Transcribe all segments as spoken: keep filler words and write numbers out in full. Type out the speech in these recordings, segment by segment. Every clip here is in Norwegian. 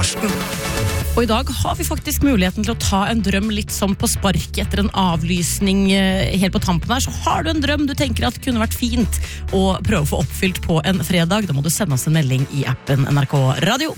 Karsten. Og i dag har vi faktisk muligheten til å ta en drøm litt sånn på spark etter en avlysning helt på tampen her. Så har du en drøm du tenker at kunne vært fint å prøve å få oppfylt på en fredag, da må du sende oss en melding i appen N R K Radio.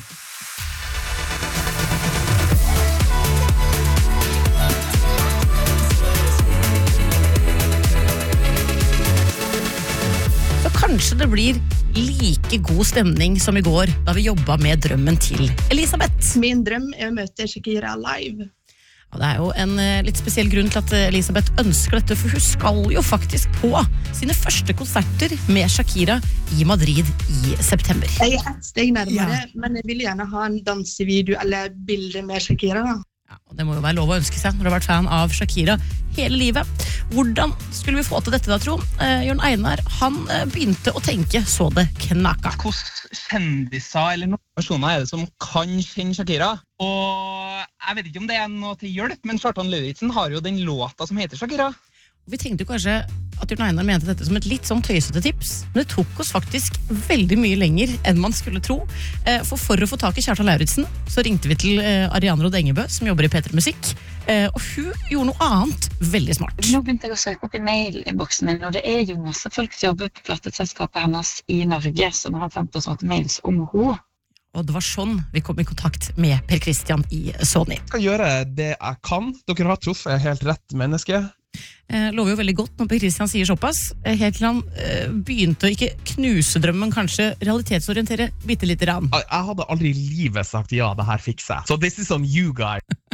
Kanskje det blir like god stemning som i går da vi jobbet med drømmen til Elisabeth. Min drøm er å møte Shakira live. Og det er jo en litt spesiell grunn til at Elisabeth ønsker dette, for hun skal jo faktisk på sine første konserter med Shakira i Madrid i september. Jeg er et steg nærmere, ja. Men jeg vil gjerne ha en dansevideo eller bilde med Shakira da. Ja, og det må jo være lov å ønske seg når du har vært fan av Shakira hele livet. Hvordan skulle vi få til dette da, Trond? Eh, Jørn Einar, han eh, begynte å tenke så det knaka. Hvordan kjendiser eller noen personer er det som kan kjenne Shakira? Og jeg vet ikke om det er noe til hjelp, men Kjartan Lauritzen har jo den låta som heter Shakira. Vi tenkte jo kanskje at Jørn Einar mente dette som et litt sånn tøysete tips, men det tok oss faktisk veldig mye lenger enn man skulle tro. For for å få tak i Kjartan Lauritzen, så ringte vi til Ariane Rod Engebø, som jobber i P tre Musikk, og hun gjorde noe annet veldig smart. Nå begynte jeg å søke opp i mail-boksen min, og det er jo masse folk som jobber på plateselskapet hennes i Norge, som har sendt oss noen mails om henne. Og det var sånn vi kom i kontakt med Per Christian i Sony. Jeg skal gjøre det jeg kan. Dere har truffet helt rett menneske. Eh, lover jo veldig godt når Per Christian sier såpass. Eh, helt til han eh, begynte å ikke knuse drømmen, kanskje realitetsorientere bitte litt rann. Jeg hadde aldri i livet sagt ja, det her fikser jeg. So this is on you, guy.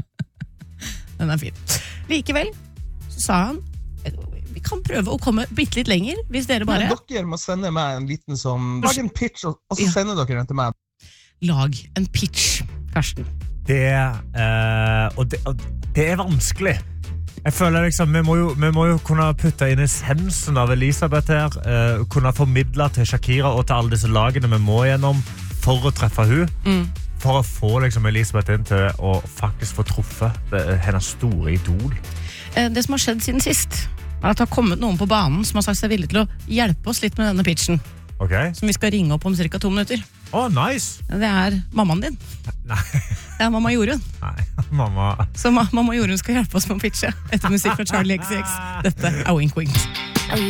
Den er fin. Likevel så sa han vi kan prøve å komme bitte litt lenger hvis dere bare... Men dere må sende meg en liten sånn... Lag en pitch, og så ja. Sender dere den til meg. Lag en pitch, Karsten. Det, uh, og det, og det er vanskelig. Jeg føler liksom, vi må, jo, vi må jo kunne putte inn essensen av Elisabeth her, uh, kunne formidle til Shakira og til alle disse lagene vi må gjennom for å treffe hun, mm. for å få liksom, Elisabeth inn til å faktisk få truffet hennes store idol. Uh, det som har skjedd siden sist, er at det har kommet noen på banen som har sagt seg villig til å hjelpe oss litt med denne pitchen. Okay. Som vi skal ringe opp om cirka to minutter. Åh, oh, nice! Det er mammaen din. Nei. Det er mamma Jorunn. Nei, mamma... Så ma mamma Jorunn skal hjelpe oss med å pitche etter musikk fra Charlie X C X. Dette er Wink Wink.